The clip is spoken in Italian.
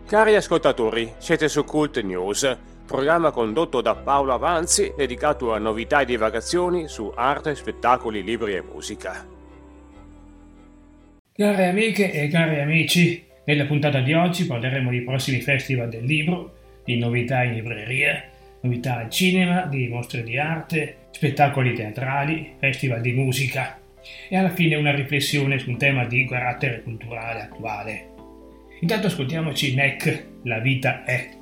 Cari ascoltatori, siete su Cult News, programma condotto da Paolo Avanzi dedicato a novità e divagazioni su arte, spettacoli, libri e musica. Care amiche e cari amici, nella puntata di oggi parleremo di prossimi festival del libro, di novità in libreria, novità al cinema, di mostre di arte, spettacoli teatrali, festival di musica e alla fine una riflessione su un tema di carattere culturale attuale. Intanto ascoltiamoci NEC, La vita è.